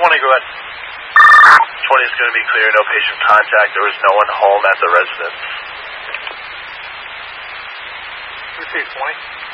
20, go ahead. 20 is going to be clear, no patient contact. There was no one home at the residence. Receive 20.